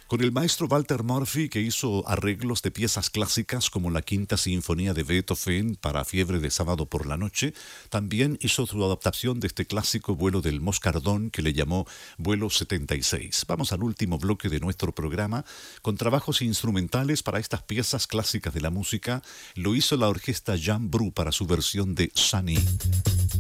Con el maestro Walter Murphy, que hizo arreglos de piezas clásicas como la Quinta Sinfonía de Beethoven para Fiebre de Sábado por la Noche, también hizo su adaptación de este clásico vuelo del Moscardón que le llamó Vuelo 76. Vamos al último bloque de nuestro programa con trabajos instrumentales para estas piezas clásicas de la música. Lo hizo la orquesta Jan Bru para su versión de Sunny.